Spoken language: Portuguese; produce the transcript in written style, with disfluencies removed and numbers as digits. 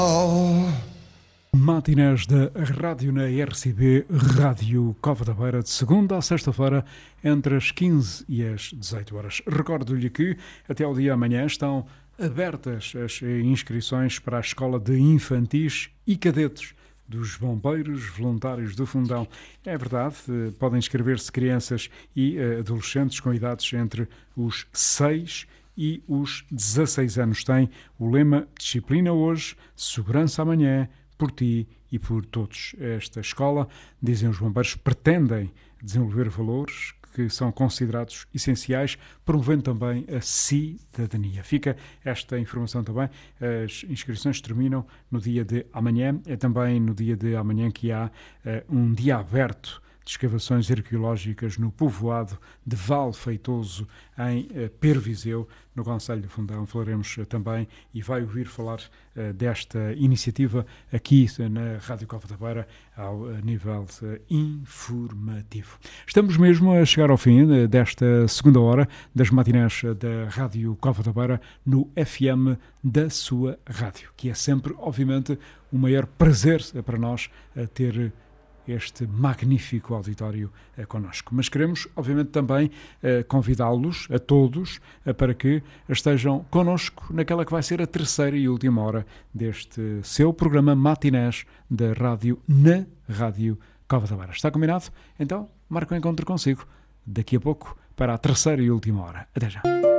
Matinés da rádio na RCB, Rádio Cova da Beira, de segunda a sexta-feira, entre as 15 e as 18 horas. Recordo-lhe que até ao dia amanhã estão abertas as inscrições para a Escola de Infantis e Cadetes dos Bombeiros Voluntários do Fundão. É verdade, podem inscrever-se crianças e adolescentes com idades entre os 6 e os 16 anos. Tem o lema Disciplina hoje, Segurança amanhã, por ti e por todos. Esta escola, dizem os bombeiros, pretendem desenvolver valores que são considerados essenciais, promovendo também a cidadania. Fica esta informação também. As inscrições terminam no dia de amanhã. É também no dia de amanhã que há um dia aberto de escavações arqueológicas no povoado de Val Feitoso, em Perviseu, no concelho de Fundão. Falaremos também e vai ouvir falar desta iniciativa aqui na Rádio Cova da Beira ao nível informativo. Estamos mesmo a chegar ao fim desta segunda hora das matinés da Rádio Cova da Beira no FM da sua rádio, que é sempre, obviamente, o maior prazer para nós ter este magnífico auditório connosco. Mas queremos, obviamente, também convidá-los a todos para que estejam connosco naquela que vai ser a terceira e última hora deste seu programa Matinés da rádio na Rádio Cova da Beira. Está combinado? Então, marco um encontro consigo daqui a pouco para a terceira e última hora. Até já.